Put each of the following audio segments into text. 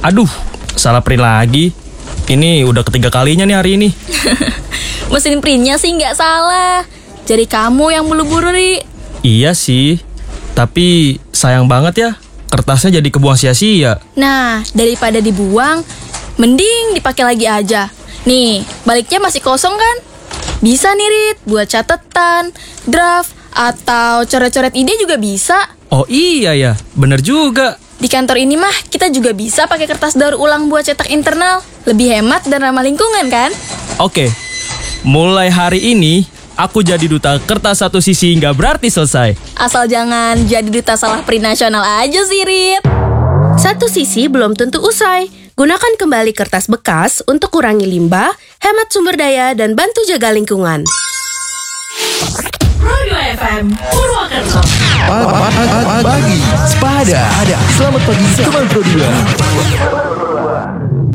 Aduh, salah print lagi. Ini udah ketiga kalinya nih hari ini. Mesin printnya sih nggak salah. Jadi kamu yang buru-buru, Ri. Iya sih, tapi sayang banget ya, kertasnya jadi kebuang sia-sia. Nah, daripada dibuang, mending dipakai lagi aja. Nih, baliknya masih kosong kan? Bisa nih, Rit, buat catatan, draft, atau coret-coret ide juga bisa. Oh iya ya, bener juga. Di kantor ini mah kita juga bisa pakai kertas daur ulang buat cetak internal. Lebih hemat dan ramah lingkungan kan? Oke, mulai hari ini aku jadi duta kertas satu sisi nggak berarti selesai. Asal jangan jadi duta salah print nasional aja sih, Rit. Satu sisi belum tentu usai. Gunakan kembali kertas bekas untuk kurangi limbah, hemat sumber daya, dan bantu jaga lingkungan. Radio FM Purwakarta. Pagi Sepada. Selamat pagi teman Pro 2.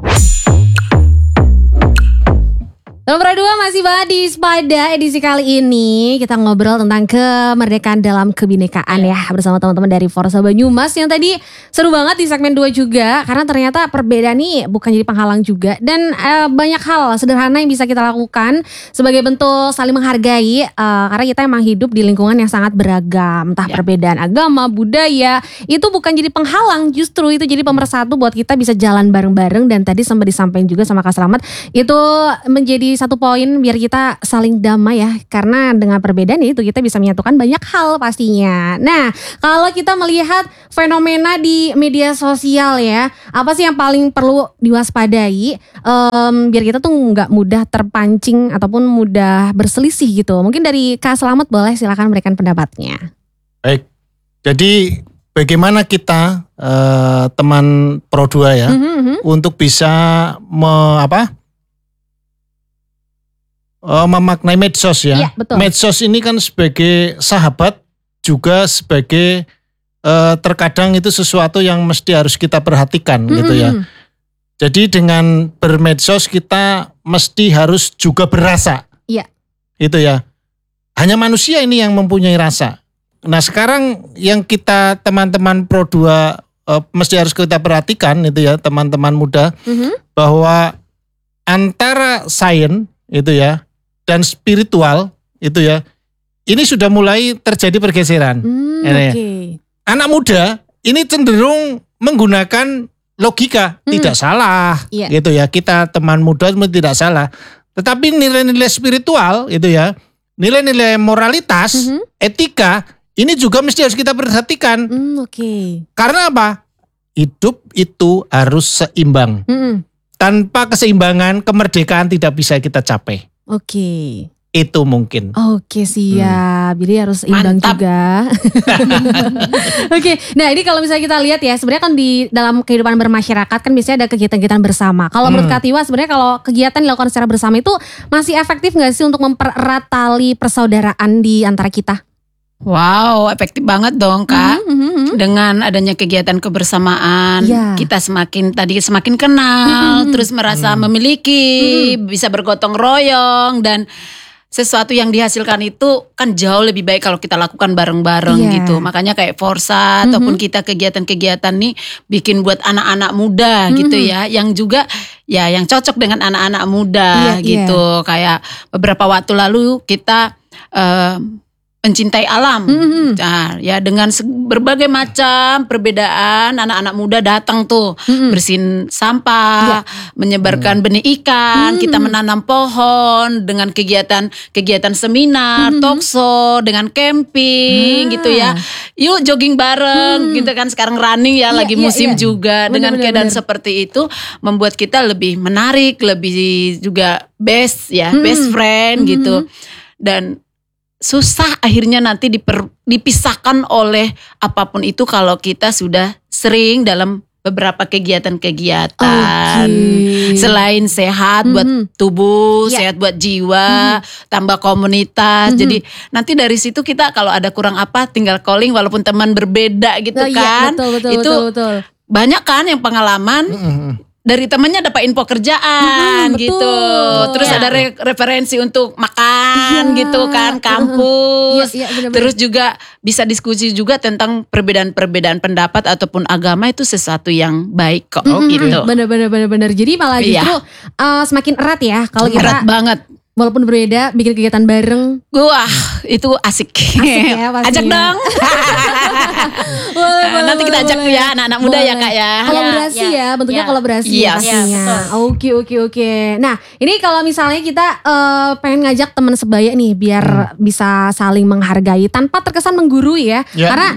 Teman Pro 2 masih banget di Sepada edisi kali ini. Kita ngobrol tentang kemerdekaan dalam kebinekaan ya. Bersama teman-teman dari Forsa Banyumas yang tadi seru banget di segmen 2 juga. Karena ternyata perbedaan nih bukan jadi penghalang juga. Dan banyak hal sederhana yang bisa kita lakukan sebagai bentuk saling menghargai. Karena kita emang hidup di lingkungan yang sangat beragam. Entah perbedaan agama, budaya. Itu bukan jadi penghalang, justru itu jadi pemersatu buat kita bisa jalan bareng-bareng. Dan tadi sempat disampaikan juga sama Kak Slamet. Itu menjadi satu poin biar kita saling damai ya, karena dengan perbedaan itu kita bisa menyatukan banyak hal pastinya. Nah, kalau kita melihat fenomena di media sosial ya, apa sih yang paling perlu diwaspadai biar kita tuh nggak mudah terpancing ataupun mudah berselisih gitu. Mungkin dari Kak Slamet boleh silakan berikan pendapatnya. Baik, jadi bagaimana kita teman Pro 2 ya untuk bisa memaknai medsos ya. Iya, betul. Medsos ini kan sebagai sahabat juga sebagai terkadang itu sesuatu yang mesti harus kita perhatikan gitu ya. Jadi dengan bermedsos kita mesti harus juga berasa. Iya. Itu ya. Hanya manusia ini yang mempunyai rasa. Nah sekarang yang kita teman-teman Pro 2 mesti harus kita perhatikan itu ya teman-teman muda. Bahwa antara sains itu ya dan spiritual itu ya, ini sudah mulai terjadi pergeseran. Okay. Anak muda ini cenderung menggunakan logika, tidak salah, gitu ya. Kita teman muda tidak salah. Tetapi nilai-nilai spiritual itu ya, nilai-nilai moralitas, etika, ini juga mesti harus kita perhatikan. Karena apa? Hidup itu harus seimbang. Tanpa keseimbangan, kemerdekaan tidak bisa kita capai. Itu mungkin. Siap. Jadi harus imbang juga. Nah ini kalau misalnya kita lihat ya, sebenarnya kan di dalam kehidupan bermasyarakat kan biasanya ada kegiatan-kegiatan bersama. Kalau menurut Kak Tiwa sebenarnya kalau kegiatan dilakukan secara bersama itu masih efektif gak sih untuk mempererat tali persaudaraan di antara kita? Wow, efektif banget dong Kak. Dengan adanya kegiatan kebersamaan, kita semakin kenal, terus merasa memiliki, bisa bergotong royong, dan sesuatu yang dihasilkan itu kan jauh lebih baik kalau kita lakukan bareng-bareng gitu. Makanya kayak Forsa ataupun kita kegiatan-kegiatan nih bikin buat anak-anak muda gitu ya, yang juga ya yang cocok dengan anak-anak muda gitu. Kayak beberapa waktu lalu kita mencintai alam. Nah, ya dengan berbagai macam perbedaan anak-anak muda datang tuh bersihin sampah, menyebarkan benih ikan, kita menanam pohon dengan kegiatan seminar, talkshow, dengan camping gitu ya. Yuk jogging bareng gitu kan, sekarang running ya lagi musim juga. Dengan keadaan seperti itu membuat kita lebih menarik, lebih juga best friend gitu. Dan susah akhirnya nanti dipisahkan oleh apapun itu kalau kita sudah sering dalam beberapa kegiatan-kegiatan. Selain sehat buat tubuh, sehat buat jiwa, tambah komunitas. Jadi nanti dari situ kita kalau ada kurang apa tinggal calling walaupun teman berbeda gitu kan. Betul. Banyak kan yang pengalaman dari temennya dapat info kerjaan betul. gitu. Terus ada referensi untuk makan gitu kan, kampus. Iya, benar-benar. Terus juga bisa diskusi juga tentang perbedaan-perbedaan pendapat ataupun agama, itu sesuatu yang baik kok gitu. Bener. Jadi malah justru semakin erat ya kalau kita Erat banget. walaupun berbeda bikin kegiatan bareng. Wah, itu asik. Ya, pastinya. Ajak dong. Nanti kita ajak boleh. ya anak-anak muda ya Kak ya. Kolaborasi ya, bentuknya kolaborasi Yes. ya pastinya. Oke. Nah, ini kalau misalnya kita pengen ngajak teman sebaya nih biar bisa saling menghargai tanpa terkesan menggurui ya. Ya. Karena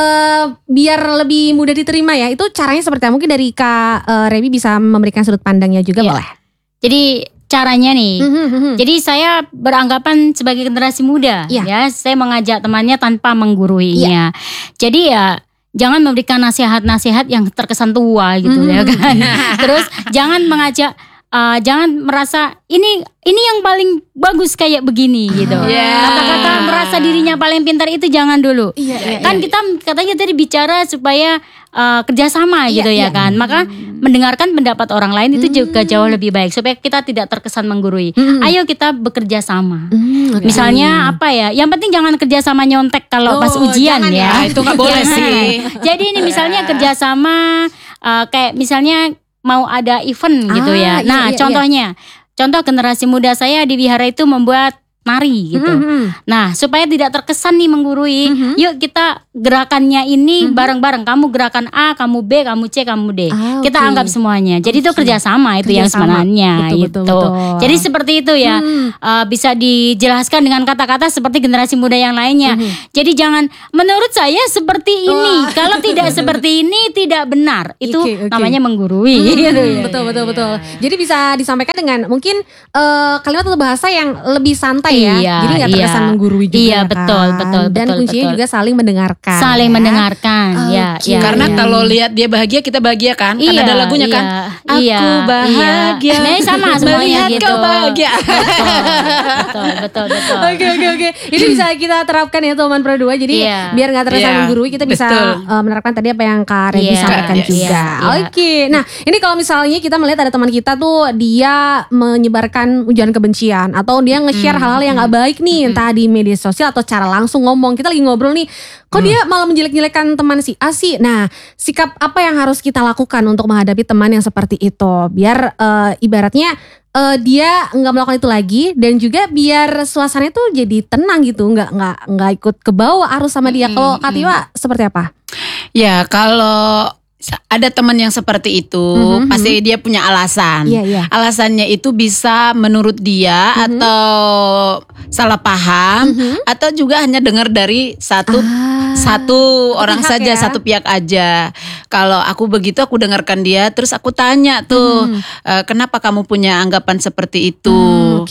biar lebih mudah diterima ya. Itu caranya seperti apa? Mungkin dari Kak Rebi bisa memberikan sudut pandangnya juga boleh. Jadi caranya nih, jadi saya beranggapan sebagai generasi muda, ya saya mengajak temannya tanpa mengguruinya. Jadi ya jangan memberikan nasihat-nasihat yang terkesan tua gitu ya kan. Terus jangan mengajak, jangan merasa ini yang paling bagus kayak begini gitu. Kata-kata merasa dirinya paling pintar itu jangan dulu. Kan kita katanya tadi bicara supaya kerjasama gitu ya kan. Maka mendengarkan pendapat orang lain itu juga jauh lebih baik supaya kita tidak terkesan menggurui. Ayo kita bekerja sama. Misalnya apa ya? Yang penting jangan kerjasama nyontek kalau pas ujian ya. Itu nggak boleh sih. Jadi ini misalnya kerjasama kayak misalnya mau ada event gitu ya. Nah contohnya. Contoh generasi muda saya di wihara itu membuat nari gitu. Nah supaya tidak terkesan nih menggurui, yuk kita gerakannya ini bareng-bareng. Kamu gerakan A, kamu B, kamu C, kamu D. Kita anggap semuanya. Jadi itu kerjasama itu yang sebenarnya. Betul. Jadi seperti itu ya. Bisa dijelaskan dengan kata-kata seperti generasi muda yang lainnya. Jadi jangan menurut saya seperti ini. Kalau tidak seperti ini tidak benar. Itu namanya menggurui. Betul. Jadi bisa disampaikan dengan mungkin kalimat atau bahasa yang lebih santai ya. Jadi nggak terkesan menggurui juga. Iya, kan? betul. Dan kuncinya juga saling mendengarkan. Saling mendengarkan. Ya. Karena kalau lihat dia bahagia, kita bahagia kan? Kan ada lagunya kan? Aku bahagia. Nah, sama semuanya melihat gitu. kau bahagia. Betul. Oke. Ini bisa kita terapkan ya teman Pro 2. Jadi biar nggak terkesan menggurui, kita bisa menerapkan tadi apa yang Kak Rebi sampaikan juga. Oke. Nah, ini kalau misalnya kita melihat ada teman kita tuh dia menyebarkan ujaran kebencian atau dia nge-share hal-hal yang nggak baik nih, entah di media sosial atau cara langsung ngomong. Kita lagi ngobrol nih, kok dia malah menjelek-jelekan teman si A sih. Nah, sikap apa yang harus kita lakukan untuk menghadapi teman yang seperti itu biar ibaratnya dia nggak melakukan itu lagi, dan juga biar suasananya tuh jadi tenang gitu, nggak ikut ke bawah arus sama dia. Kalau Kak Tiwa seperti apa? Ya kalau ada teman yang seperti itu, pasti dia punya alasan. Alasannya itu bisa menurut dia atau salah paham, atau juga hanya dengar dari satu orang saja, satu pihak aja. Kalau aku begitu, aku dengarkan dia, terus aku tanya tuh, kenapa kamu punya anggapan seperti itu?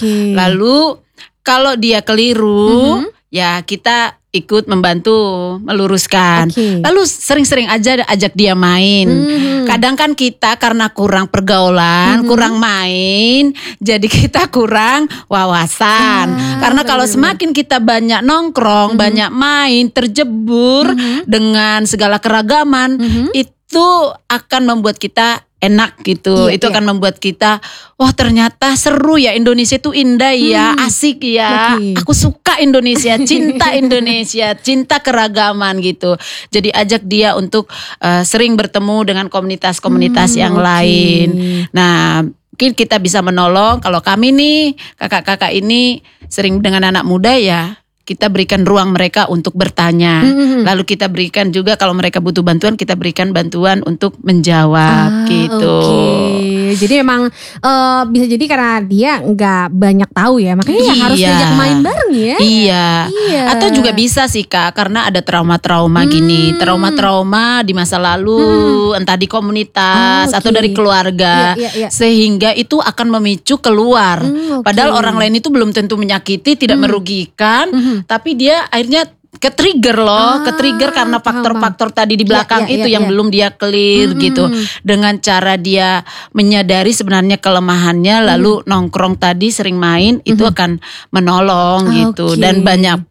Lalu kalau dia keliru, ya kita ikut membantu meluruskan. Lalu sering-sering aja ajak dia main. Kadang kan kita karena kurang pergaulan, kurang main, jadi kita kurang wawasan. Karena kalau semakin kita banyak nongkrong, banyak main, terjebur dengan segala keragaman, itu akan membuat kita enak gitu. Itu akan membuat kita, wah ternyata seru ya, Indonesia itu indah ya, asik ya. Aku suka Indonesia, cinta Indonesia, cinta keragaman gitu. Jadi ajak dia untuk sering bertemu dengan komunitas-komunitas yang lain. Nah, mungkin kita bisa menolong. Kalau kami nih, kakak-kakak ini sering dengan anak muda ya, kita berikan ruang mereka untuk bertanya. Lalu kita berikan juga kalau mereka butuh bantuan, kita berikan bantuan untuk menjawab gitu. Jadi memang bisa jadi karena dia nggak banyak tahu ya, makanya ya harus diajak main bareng ya. Iya. Atau juga bisa sih Kak, karena ada trauma-trauma gini, trauma-trauma di masa lalu, entah di komunitas atau dari keluarga, sehingga itu akan memicu keluar. Padahal orang lain itu belum tentu menyakiti, tidak merugikan, tapi dia akhirnya ke-trigger karena faktor-faktor tadi di belakang yang belum dia clear gitu. Dengan cara dia menyadari sebenarnya kelemahannya, lalu nongkrong tadi sering main, itu akan menolong gitu. Dan banyak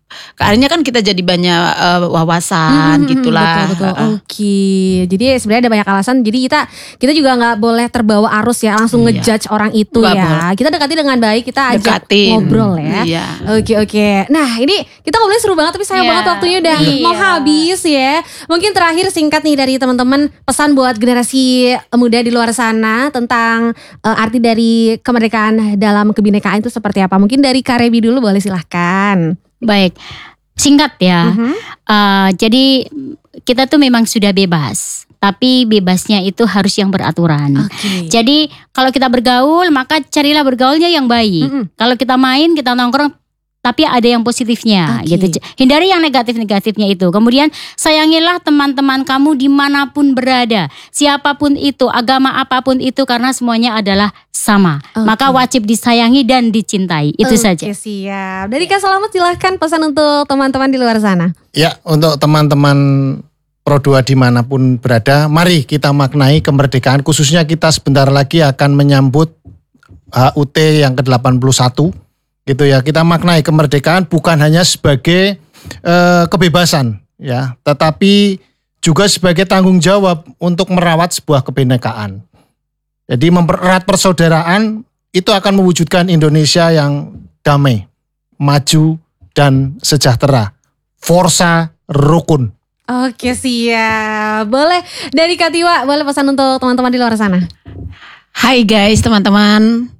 akhirnya kan kita jadi banyak wawasan gitulah. Betul. Oke. Jadi sebenarnya ada banyak alasan. Jadi kita juga nggak boleh terbawa arus ya, langsung ngejudge orang itu Nggak ya. boleh. Kita dekati dengan baik, kita ajak Dekatin. ngobrol ya. Iya. Oke. Nah ini kita ngobrolnya seru banget, tapi sayang banget waktunya udah mau habis ya. Mungkin terakhir singkat nih dari teman-teman, pesan buat generasi muda di luar sana tentang arti dari kemerdekaan dalam kebinekaan itu seperti apa? Mungkin dari Kak Rebi dulu, boleh silahkan. Baik, singkat ya. Jadi kita tuh memang sudah bebas, tapi bebasnya itu harus yang beraturan. Jadi kalau kita bergaul, maka carilah bergaulnya yang baik. Kalau kita main, kita nongkrong, tapi ada yang positifnya gitu. Hindari yang negatif-negatifnya itu. Kemudian sayangilah teman-teman kamu dimanapun berada, siapapun itu, agama apapun itu, karena semuanya adalah sama. Maka wajib disayangi dan dicintai. Itu saja. Oke, siap. Dari Kak Selamat silahkan pesan untuk teman-teman di luar sana. Ya, untuk teman-teman Pro2 dimanapun berada, mari kita maknai kemerdekaan. Khususnya kita sebentar lagi akan menyambut HUT yang ke-81. Gitu ya, kita maknai kemerdekaan bukan hanya sebagai kebebasan ya, tetapi juga sebagai tanggung jawab untuk merawat sebuah kebinekaan. Jadi mempererat persaudaraan itu akan mewujudkan Indonesia yang damai, maju dan sejahtera. Forza Rukun. Oke, siap. Boleh dari Kak Tiwa, boleh pesan untuk teman-teman di luar sana. Hai guys, teman-teman.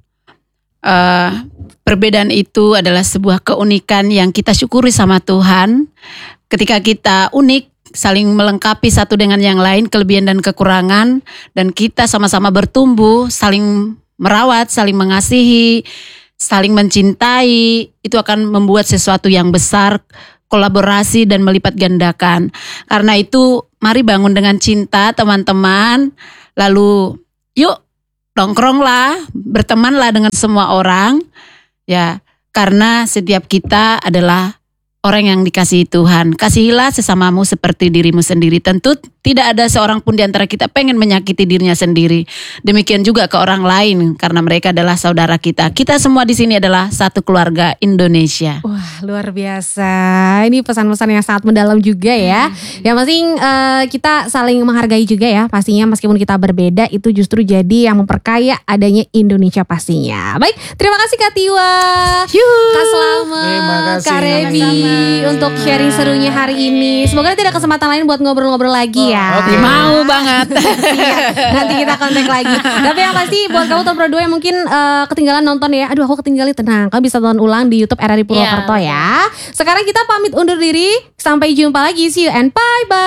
Perbedaan itu adalah sebuah keunikan yang kita syukuri sama Tuhan. Ketika kita unik, saling melengkapi satu dengan yang lain, kelebihan dan kekurangan, dan kita sama-sama bertumbuh, saling merawat, saling mengasihi, saling mencintai, itu akan membuat sesuatu yang besar, kolaborasi dan melipat gandakan. Karena itu, mari bangun dengan cinta teman-teman, lalu yuk nongkronglah, bertemanlah dengan semua orang. Ya, karena setiap kita adalah orang yang dikasihi Tuhan. Kasihilah sesamamu seperti dirimu sendiri. Tentu tidak ada seorang pun di antara kita pengen menyakiti dirinya sendiri. Demikian juga ke orang lain, karena mereka adalah saudara kita. Kita semua di sini adalah satu keluarga Indonesia. Wah, luar biasa. Ini pesan-pesan yang sangat mendalam juga ya. Yang penting kita saling menghargai juga ya. Pastinya meskipun kita berbeda, itu justru jadi yang memperkaya adanya Indonesia pastinya. Baik, terima kasih Kak Tiwa, Kak Selamat, Kak Rebi untuk sharing serunya hari ini. Semoga nanti ada kesempatan lain buat ngobrol-ngobrol lagi ya. Mau banget. Nanti kita kontak lagi. Tapi yang pasti buat kamu Pro2 yang mungkin ketinggalan nonton ya. Aduh, aku ketinggalan, tenang. Kamu bisa tonton ulang di YouTube RRI Purwokerto ya. Sekarang kita pamit undur diri. Sampai jumpa lagi. See you and bye-bye.